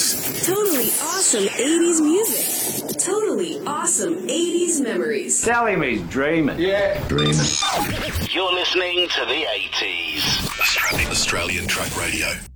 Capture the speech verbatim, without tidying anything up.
eighties. Totally awesome eighties music. Totally awesome eighties memories. Telling me he's dreaming. Yeah. Dreaming. You're listening to the eighties. Australian, Australian Truck Radio.